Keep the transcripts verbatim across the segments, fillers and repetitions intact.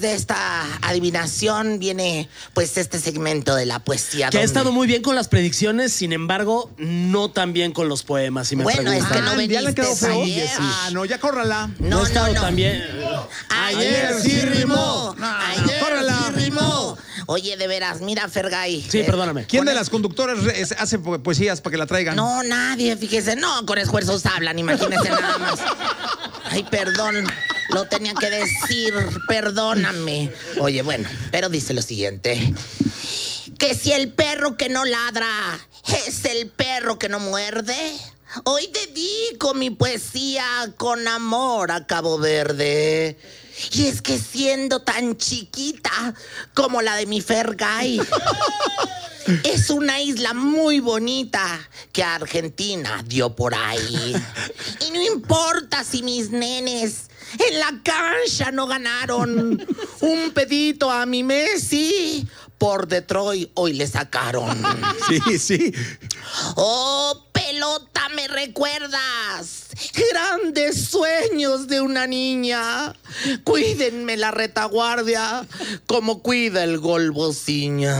De esta adivinación viene pues este segmento de la poesía. Que donde... ha estado muy bien con las predicciones, sin embargo, no tan bien con los poemas. Si me bueno, preguntan. es que no Ah, veniste ¿ya le quedó feo? ayer. Ah, no, ya córrala. No, No, ha estado no, no. tan bien. Ayer sí rimó. No, Ayer córrela. sí rimó. Oye, de veras, mira, Fergay. Sí, eh, perdóname. ¿Quién con de el- las conductoras es- hace po- poesías para que la traigan? No, nadie, fíjese. No, con esfuerzos hablan, imagínese nada más. Ay, perdón, lo tenía que decir, perdóname. Oye, bueno, pero dice lo siguiente. Que si el perro que no ladra es el perro que no muerde, hoy dedico mi poesía con amor a Cabo Verde. Y es que siendo tan chiquita como la de mi Fergay, es una isla muy bonita que Argentina dio por ahí. Y no importa si mis nenes en la cancha no ganaron. Un pedito a mi Messi por Detroit hoy le sacaron. Sí, sí. Oh, pelota, me recuerdas grandes sueños de una niña. Cuídenme la retaguardia como cuida el gol Bociña.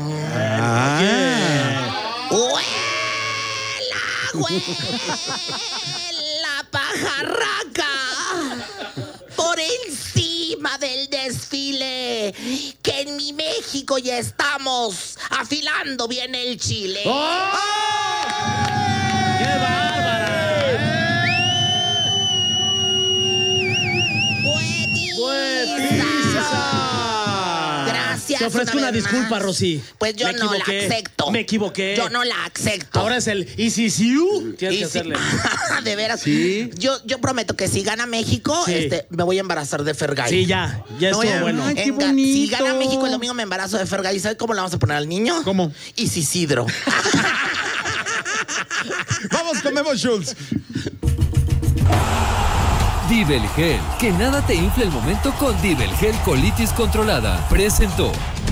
Ah. ¡Huela, huela, pajarraca! Por encima del desfile, que en mi México ya estamos afilando bien el chile. ¡Oh! ¡Qué bárbara! ¡Poetisa! Gracias. Te ofrezco una, vez disculpa, más. Rosy. Pues yo Me no la equivoqué. acepto. Me equivoqué. Yo no la acepto. Ahora es el y si si you, tienes Y que si- hacerle. de veras. Sí. Yo, yo prometo que si gana México, Sí. este, me voy a embarazar de Fergay. Sí, ya, ya Me voy estuvo a- bueno. Ay, qué en ga- Si bonito. gana México el domingo me embarazo de Fergay. ¿Sabes cómo le vamos a poner al niño? ¿Cómo? Isisidro. Vamos con Memo Schultz. Dibelgel, que nada te infle el momento con Dibelgel Colitis Controlada. Presentó.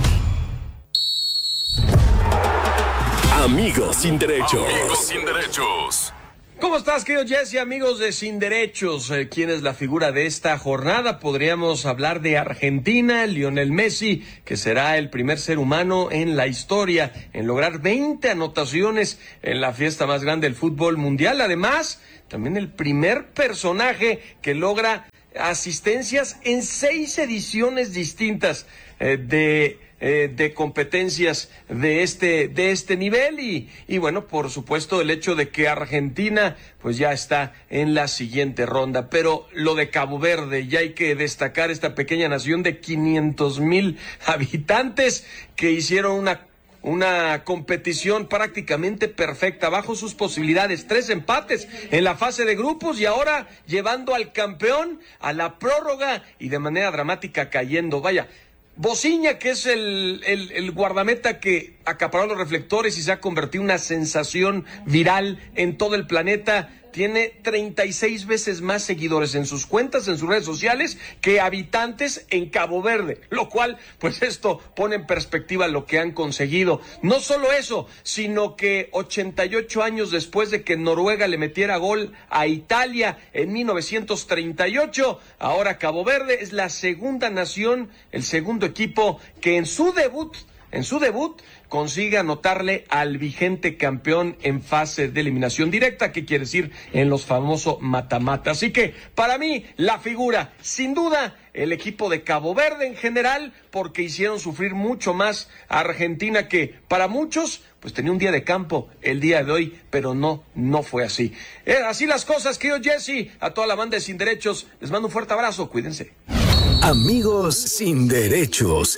Amigos sin derechos. Amigos sin derechos. ¿Cómo estás, querido Jesse, amigos de Sin Derechos? Eh, ¿Quién es la figura de esta jornada? Podríamos hablar de Argentina, Lionel Messi, que será el primer ser humano en la historia en lograr veinte anotaciones en la fiesta más grande del fútbol mundial. Además, también el primer personaje que logra asistencias en seis ediciones distintas eh, de... Eh, de competencias de este de este nivel y, y bueno, por supuesto el hecho de que Argentina pues ya está en la siguiente ronda, pero lo de Cabo Verde, ya hay que destacar esta pequeña nación de quinientos mil habitantes que hicieron una Una competición prácticamente perfecta, bajo sus posibilidades, tres empates en la fase de grupos y ahora llevando al campeón a la prórroga y de manera dramática cayendo. Vaya, Bociña, que es el, el, el guardameta que acaparó los reflectores y se ha convertido en una sensación viral en todo el planeta, tiene treinta y seis veces más seguidores en sus cuentas, en sus redes sociales, que habitantes en Cabo Verde, lo cual, pues esto pone en perspectiva lo que han conseguido. No solo eso, sino que ochenta y ocho años después de que Noruega le metiera gol a Italia en mil novecientos treinta y ocho, ahora Cabo Verde es la segunda nación, el segundo equipo que en su debut, en su debut, consigue anotarle al vigente campeón en fase de eliminación directa, que quiere decir en los famosos mata-mata. Así que, para mí, la figura, sin duda, el equipo de Cabo Verde en general, porque hicieron sufrir mucho más a Argentina, que para muchos, pues tenía un día de campo el día de hoy, pero no, no fue así. Eh, así las cosas, querido Jesse, a toda la banda de Sin Derechos, les mando un fuerte abrazo, cuídense. Amigos sin derechos.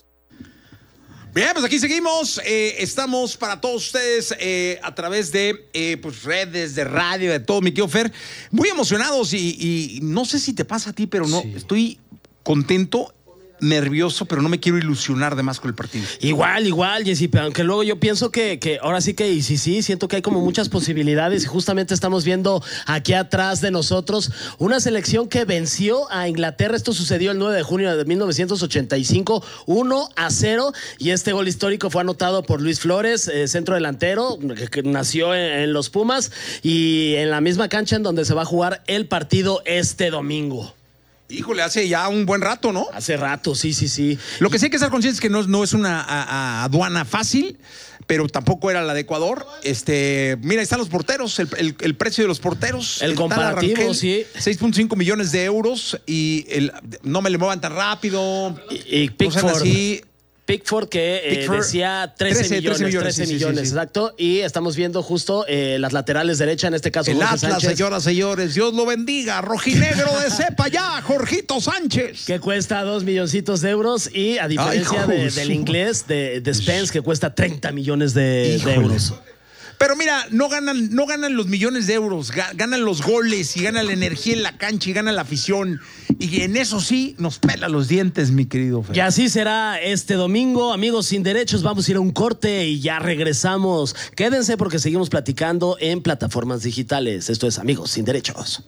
Bien, pues aquí seguimos. Eh, estamos para todos ustedes eh, a través de eh, pues redes, de radio, de todo, mi querido Fer. Muy emocionados y, y no sé si te pasa a ti, pero no, sí. Estoy contento, nervioso, pero no me quiero ilusionar de más con el partido. Igual, igual, Jessy, aunque luego yo pienso que, que ahora sí que, y sí, sí, siento que hay como muchas posibilidades y justamente estamos viendo aquí atrás de nosotros una selección que venció a Inglaterra. Esto sucedió el nueve de junio de mil novecientos ochenta y cinco, uno a cero, y este gol histórico fue anotado por Luis Flores, eh, centro delantero, que, que nació en, en los Pumas y en la misma cancha en donde se va a jugar el partido este domingo. Híjole, hace ya un buen rato, ¿no? Hace rato, sí, sí, sí. Lo que sí hay que estar conscientes es que no, no es una a, a aduana fácil, pero tampoco era la de Ecuador. Este, mira, ahí están los porteros, el, el, el precio de los porteros. El comparativo, Rangel, sí. seis punto cinco millones de euros y el, no me le muevan tan rápido. Y, y Pickford. Así. Pickford que eh, Pickford, decía trece, trece, millones, trece millones, trece sí, millones, sí, sí. exacto. Y estamos viendo justo eh, las laterales derecha, en este caso El Jorge Atlas, Sánchez, señoras, señores, Dios lo bendiga. Rojinegro de cepa ya, Jorgito Sánchez. que cuesta dos milloncitos de euros. Y a diferencia Ay, de, Jesús. del inglés, de, de Spence, que cuesta treinta millones de, de euros. Pero mira, no ganan, no ganan los millones de euros, ga- ganan los goles y ganan la energía en la cancha y ganan la afición. Y en eso sí nos pela los dientes, mi querido Fer. Y así será este domingo, amigos sin derechos. Vamos a ir a un corte y ya regresamos. Quédense porque seguimos platicando en plataformas digitales. Esto es Amigos sin Derechos.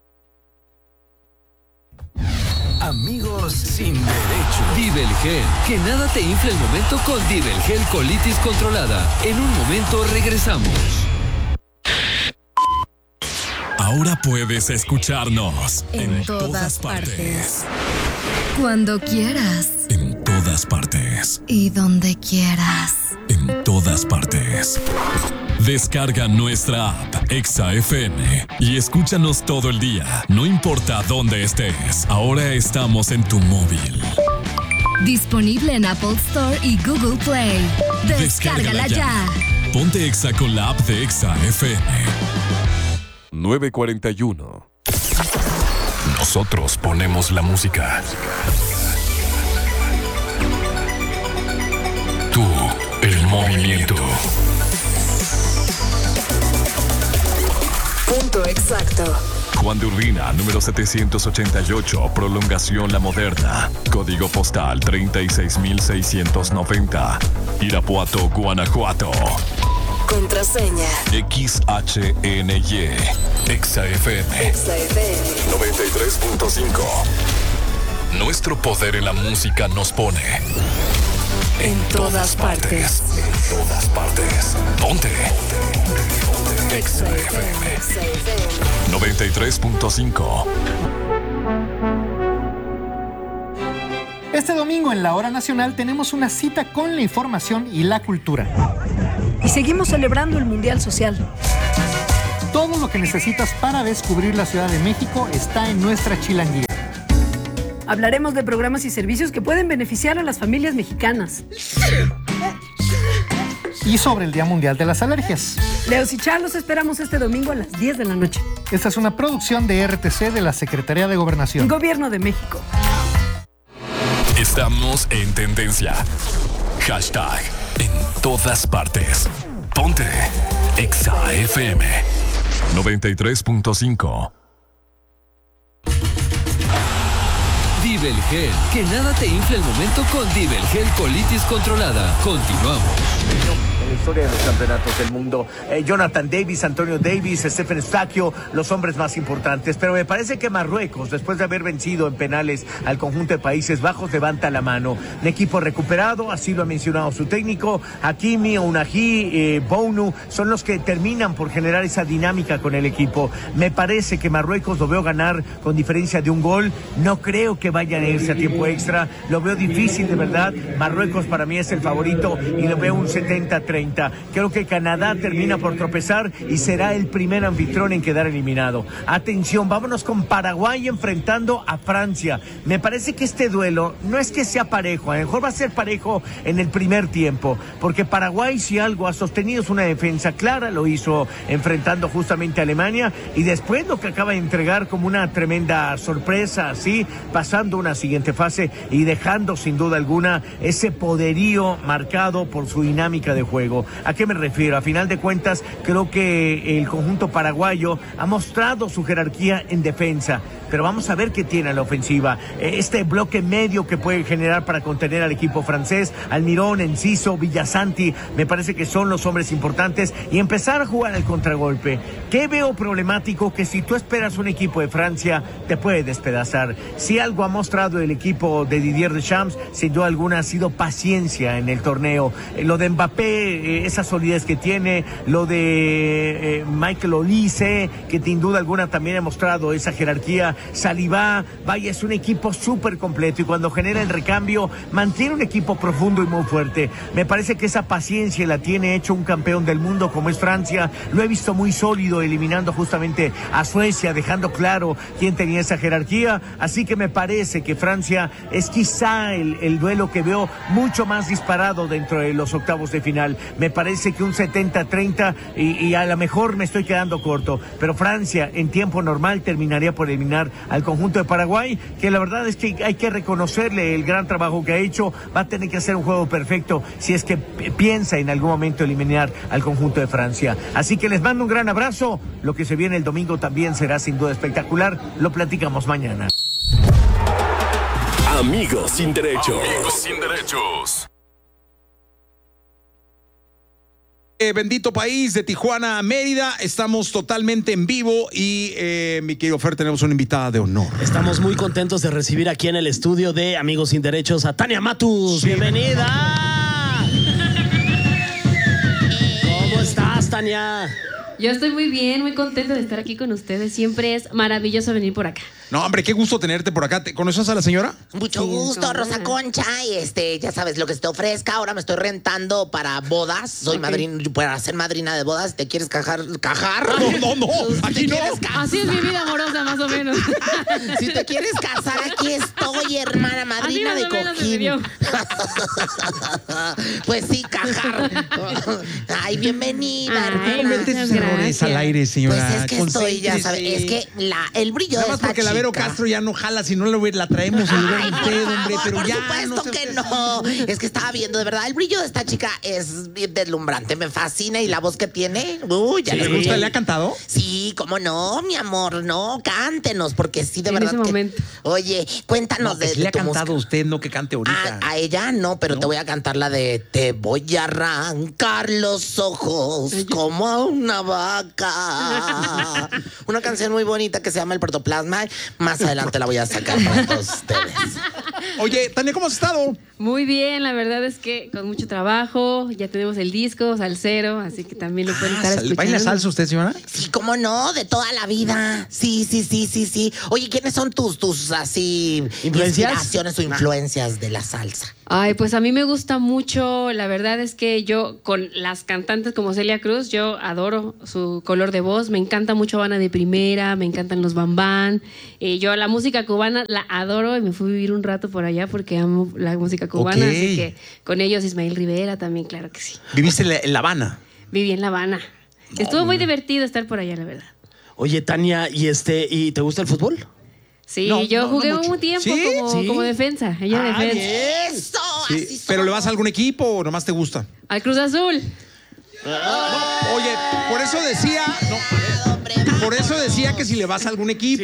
Amigos sin derechos. Dibelgel, que nada te infle el momento con Dibelgel colitis controlada. En un momento regresamos. Ahora puedes escucharnos En todas partes. Cuando quieras En todas partes. y donde quieras. En todas partes. Descarga nuestra app Exa F M y escúchanos todo el día, no importa dónde estés. Ahora estamos en tu móvil. Disponible en Apple Store y Google Play. Descárgala ya. Ponte Exa con la app de Exa F M. nueve cuarenta y uno. Nosotros ponemos la música. Tú, el movimiento. Punto exacto. Juan de Urbina, número setecientos ochenta y ocho, prolongación La Moderna. Código postal treinta y seis mil seiscientos noventa. Irapuato, Guanajuato. Contraseña. X H N Y. Exa F M. Exa F M. noventa y tres punto cinco. Nuestro poder en la música nos pone En todas partes. En todas partes. Ponte. Exa F M. Exa F M. noventa y tres punto cinco. Este domingo en la Hora Nacional tenemos una cita con la información y la cultura. Y seguimos celebrando el Mundial Social. Todo lo que necesitas para descubrir la Ciudad de México está en nuestra chilanguía. Hablaremos de programas y servicios que pueden beneficiar a las familias mexicanas. Y sobre el Día Mundial de las Alergias. Leos y Char los esperamos este domingo a las diez de la noche. Esta es una producción de R T C de la Secretaría de Gobernación. Gobierno de México. Estamos en tendencia. Hashtag en todas partes. Ponte Exa F M. noventa y tres punto cinco. Dibelgel, que nada te infle el momento con Dibelgel colitis controlada. Continuamos. En la historia de los campeonatos del mundo, eh, Jonathan Davis, Antonio Davis, Stephen Eustaquio, los hombres más importantes, pero me parece que Marruecos, después de haber vencido en penales al conjunto de Países Bajos, levanta la mano. Un equipo recuperado, así lo ha mencionado su técnico, Hakimi, Ounahi, eh, Bounou, son los que terminan por generar esa dinámica con el equipo. Me parece que Marruecos lo veo ganar con diferencia de un gol, no creo que vayan a irse a tiempo extra, lo veo difícil de verdad. Marruecos para mí es el favorito y lo veo un setenta treinta. Creo que Canadá termina por tropezar y será el primer anfitrión en quedar eliminado. Atención, vámonos con Paraguay enfrentando a Francia. Me parece que este duelo no es que sea parejo, a lo mejor va a ser parejo en el primer tiempo, porque Paraguay si algo ha sostenido es una defensa clara, lo hizo enfrentando justamente a Alemania y después lo que acaba de entregar como una tremenda sorpresa, así, pasando una siguiente fase y dejando sin duda alguna ese poderío marcado por su dinámica de juego. ¿A qué me refiero? A final de cuentas, creo que el conjunto paraguayo ha mostrado su jerarquía en defensa, pero vamos a ver qué tiene la ofensiva. Este bloque medio que puede generar para contener al equipo francés, Almirón, Enciso, Villasanti, me parece que son los hombres importantes y empezar a jugar al contragolpe. ¿Qué veo problemático? Que si tú esperas un equipo de Francia, te puede despedazar. Si algo ha mostrado el equipo de Didier Deschamps, sin duda alguna ha sido paciencia en el torneo. Lo de Mbappé, esa solidez que tiene, lo de eh, Michael Olise, que sin duda alguna también ha mostrado esa jerarquía Saliba, vaya, es un equipo súper completo y cuando genera el recambio mantiene un equipo profundo y muy fuerte. Me parece que esa paciencia la tiene hecho un campeón del mundo como es Francia. Lo he visto muy sólido, eliminando justamente a Suecia, dejando claro quién tenía esa jerarquía. Así que me parece que Francia es quizá el, el duelo que veo mucho más disparado dentro de los octavos de final. Me parece que un setenta treinta y, y a lo mejor me estoy quedando corto, pero Francia en tiempo normal terminaría por eliminar al conjunto de Paraguay, que la verdad es que hay que reconocerle el gran trabajo que ha hecho. Va a tener que hacer un juego perfecto si es que piensa en algún momento eliminar al conjunto de Francia. Así que les mando un gran abrazo. Lo que se viene el domingo también será sin duda espectacular. Lo platicamos mañana. Amigos sin derechos. Amigos sin derechos. Eh, bendito país, de Tijuana a Mérida, estamos totalmente en vivo y eh, mi querido Fer, tenemos una invitada de honor. Estamos muy contentos de recibir aquí en el estudio de Amigos sin Derechos a Tania Matus. Sí. ¡Bienvenida! ¿Cómo estás, Tania? Yo estoy muy bien, muy contenta de estar aquí con ustedes. Siempre es maravilloso venir por acá. No, hombre, qué gusto tenerte por acá. ¿Te conoces a la señora? Mucho sí, gusto, Rosa Concha. Y este, ya sabes lo que se te ofrezca. Ahora me estoy rentando para bodas. Soy okay. madrina, para ser madrina de bodas. ¿Te quieres cajar? ¿Cajar? No, no, no. Aquí no. Así es mi vida amorosa, más o menos. Si te quieres casar, aquí estoy, hermana, madrina de cojín. Pues sí, cajar. Ay, bienvenida, hermana. No mete sus errores al aire, señora. Pues es que estoy, ya sabes, es que la, el brillo de esta chica. Vero Castro ya no jala, si no la traemos en lugar de usted, hombre, pero por ya. Por supuesto no que no. Es que estaba viendo, de verdad, el brillo de esta chica es deslumbrante, me fascina y la voz que tiene. Uy, ya ¿Sí, ¿Le gusta? ¿Le ha cantado? Sí, cómo no, mi amor, no, cántenos, porque sí, de en verdad. Ese que, momento. Oye, cuéntanos no, de. Si le ha cantado a usted, no que cante ahorita. A, a ella no, pero ¿no? Te voy a cantar la de Te voy a arrancar los ojos como a una vaca. Una canción muy bonita que se llama El Protoplasma. Más adelante la voy a sacar para todos ustedes. Oye, Tania, ¿cómo has estado? Muy bien, la verdad es que con mucho trabajo, ya tenemos el disco, Salsero, así que también lo pueden ah, estar escuchando. ¿Baila salsa usted, señora? Sí, cómo no, de toda la vida. Sí, sí, sí, sí, sí. Oye, ¿quiénes son tus, tus así, ¿influencias? inspiraciones o influencias de la salsa? Ay, pues a mí me gusta mucho, la verdad es que yo con las cantantes como Celia Cruz, yo adoro su color de voz, me encanta mucho Habana de Primera, me encantan los Bambán, eh, yo la música cubana la adoro y me fui a vivir un rato por allá porque amo la música cubana, okay. Así que con ellos Ismael Rivera también, claro que sí. ¿Viviste en La, en la Habana? Viví en La Habana. No, Estuvo muy divertido estar por allá, la verdad. Oye, Tania, ¿y este y te gusta el fútbol? Sí, no, yo no, jugué no un tiempo ¿Sí? Como, ¿Sí? como defensa. Ella ah, defensa. ¡Eso! Sí. Así ¿Pero le vas a algún equipo o nomás te gusta? Al Cruz Azul. Ah, no, oye, por eso decía. No, por eso decía que si le vas a algún equipo.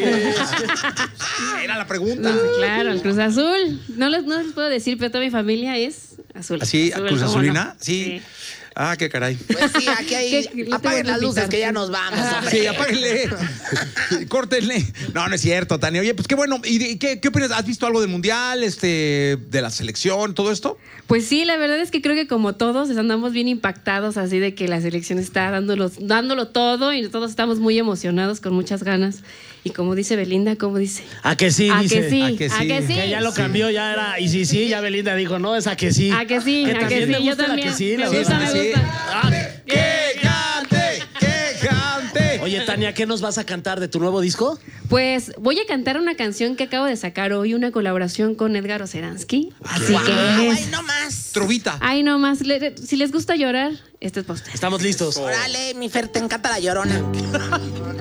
Sí. Era la pregunta. No, claro, al Cruz Azul. No les, no les puedo decir, pero toda mi familia es azul. ¿Así? Azul, ¿Cruz Azulina? No? Sí. sí. Ah, qué caray. Pues sí, aquí hay. Apaguen las luces que ya nos vamos, hombre. Sí, apáguenle. Córtenle. No, no es cierto, Tania. Oye, pues qué bueno. ¿Y qué, qué opinas? ¿Has visto algo del mundial, este, de la selección, todo esto? Pues sí, la verdad es que creo que como todos andamos bien impactados así de que la selección está dándolo, dándolo todo y todos estamos muy emocionados con muchas ganas. Y como dice Belinda, ¿cómo dice? A que sí, a dice. Que sí, a que sí. A que sí. Que ya lo cambió, ya era. Y sí, sí, ya Belinda dijo, no, es a que sí. A que sí, que a que sí. Yo también. Que sí, me la gusta, verdad. me gusta. Ah, ¡Que cante! ¡Que cante! Oye, Tania, ¿qué nos vas a cantar de tu nuevo disco? Pues voy a cantar una canción que acabo de sacar hoy, una colaboración con Edgar Oceransky. Así wow, que es... ¡Ay, no más! Trovita. Ay, no más. Le, si les gusta llorar, este es para ustedes. Estamos listos. Órale, mi Fer, te encanta la llorona.